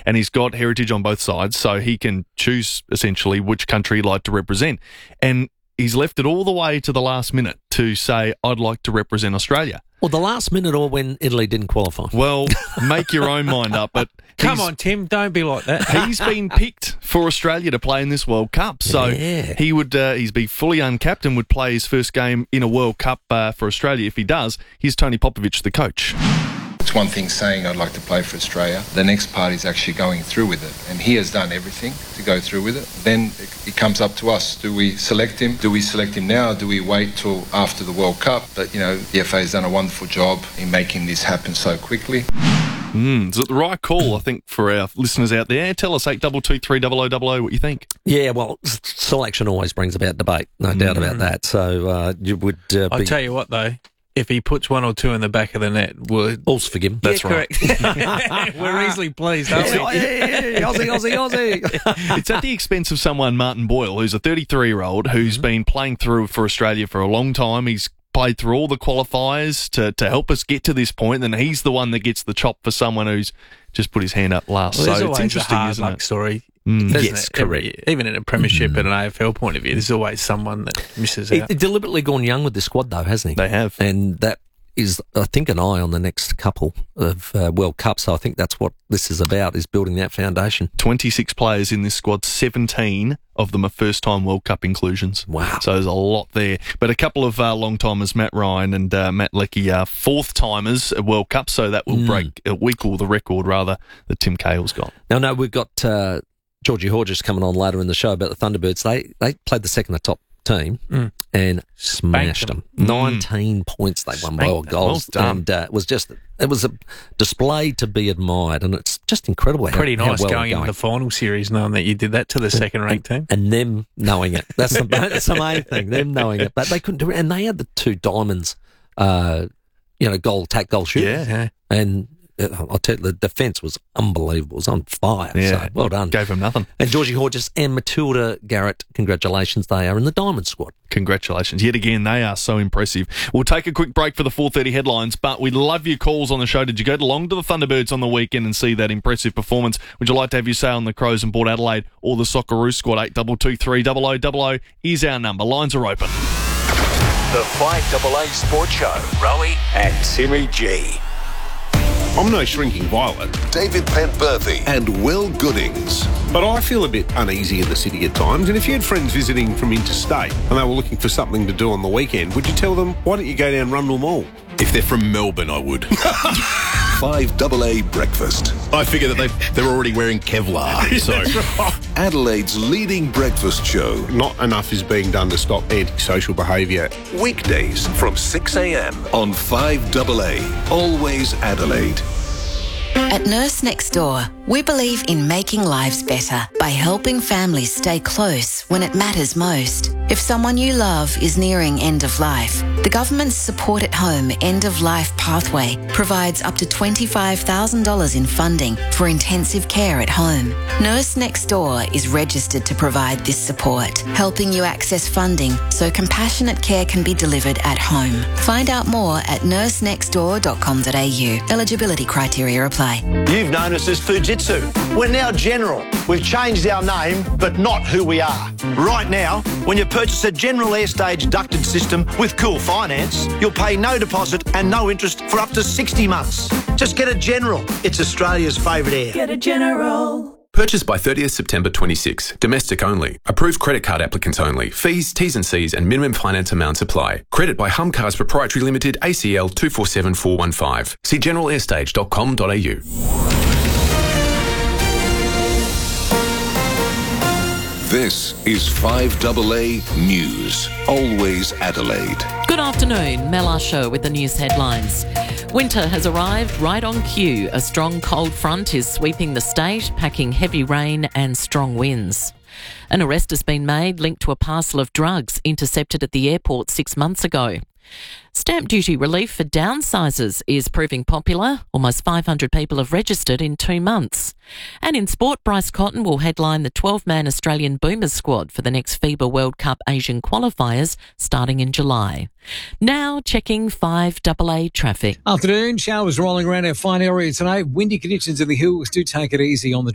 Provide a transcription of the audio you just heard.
and he's got heritage on both sides, so he can choose essentially which country he'd like to represent. And he's left it all the way to the last minute to say, I'd like to represent Australia. Well, the last minute or when Italy didn't qualify. Well, make your own mind up. But Come on, Tim, don't be like that. He's been picked for Australia to play in this World Cup. So he would he's be fully uncapped and would play his first game in a World Cup for Australia. If he does, here's Tony Popovic, the coach. It's one thing saying I'd like to play for Australia. The next part is actually going through with it. And he has done everything to go through with it. Then it comes up to us. Do we select him? Do we select him now? Do we wait till after the World Cup? But, you know, the FA has done a wonderful job in making this happen so quickly. Is it the right call, I think, for our listeners out there? Tell us, 8223 what you think. Yeah, well, selection always brings about debate, no doubt about that. So you would I'll tell you what, though. If he puts one or two in the back of the net, we'll all's forgive him. That's right. Correct. We're easily pleased, aren't we? Aussie. It's at the expense of someone, Martin Boyle, who's a 33-year-old who's been playing through for Australia for a long time. He's played through all the qualifiers to help us get to this point, and he's the one that gets the chop for someone who's just put his hand up last. Well, so it's interesting, a isn't hard luck it? Story. Yes, correct. Even in a premiership and an AFL point of view, there's always someone that misses out. He's deliberately gone young with this squad, though, hasn't he? They have. And that is, I think, an eye on the next couple of World Cups. So I think that's what this is about, is building that foundation. 26 players in this squad, 17 of them are first-time World Cup inclusions. Wow. So there's a lot there. But a couple of long-timers, Matt Ryan and Matt Leckie, are fourth-timers at World Cup, so that will equal the record, rather, that Tim Cahill's got. No, we've got Georgie Horges coming on later in the show about the Thunderbirds. They played the second top team and smashed them. 19 points they won by goals. Well done. And it was a display to be admired, and it's just incredible. Pretty nice how well going into the final series, knowing that you did that to the second-ranked team. And them knowing it. That's the main thing, them knowing it. But they couldn't do it. And they had the two diamonds, goal shoot. Yeah. And I'll tell you, the defence was unbelievable. It was on fire. Yeah. So well done. Gave them nothing. And Georgie Horges and Matilda Garrett, congratulations. They are in the Diamond squad. Congratulations. Yet again, they are so impressive. We'll take a quick break for the 4:30 headlines, but we'd love your calls on the show. Did you go along to the Thunderbirds on the weekend and see that impressive performance? Would you like to have your say on the Crows and Port Adelaide or the Socceroos squad? 8223 0000 is our number. Lines are open. The 5AA Sports Show. Rowie and Timmy G. I'm no shrinking violet. David Penberthy and Will Goodings. But I feel a bit uneasy in the city at times, and if you had friends visiting from interstate and they were looking for something to do on the weekend, would you tell them, why don't you go down Rundle Mall? If they're from Melbourne, I would. 5AA Breakfast. I figure that they're already wearing Kevlar, so... Adelaide's leading breakfast show. Not enough is being done to stop antisocial behaviour. Weekdays from 6 a.m. on 5AA. Always Adelaide. At Nurse Next Door, we believe in making lives better by helping families stay close when it matters most. If someone you love is nearing end of life, the government's Support at Home End of Life Pathway provides up to $25,000 in funding for intensive care at home. Nurse Next Door is registered to provide this support, helping you access funding so compassionate care can be delivered at home. Find out more at nursenextdoor.com.au. Eligibility criteria apply. You've known us as Fujitsu. We're now General. We've changed our name, but not who we are. Right now, when you purchase a General Airstage ducted system with Cool Finance, you'll pay no deposit and no interest for up to 60 months. Just get a General. It's Australia's favourite air. Get a General. Purchase by 30th September 26. Domestic only. Approved credit card applicants only. Fees, T's and C's and minimum finance amounts apply. Credit by Humcars Proprietary Limited, ACL 247415. See generalairstage.com.au. This is 5AA News. Always Adelaide. Good afternoon. Mel Usher with the news headlines. Winter has arrived right on cue. A strong cold front is sweeping the state, packing heavy rain and strong winds. An arrest has been made linked to a parcel of drugs intercepted at the airport 6 months ago. Stamp duty relief for downsizers is proving popular. Almost 500 people have registered in 2 months. And in sport, Bryce Cotton will headline the 12-man Australian Boomers squad for the next FIBA World Cup Asian qualifiers starting in July. Now checking 5AA traffic. Afternoon, showers rolling around our fine area tonight. Windy conditions in the hills. Do take it easy on the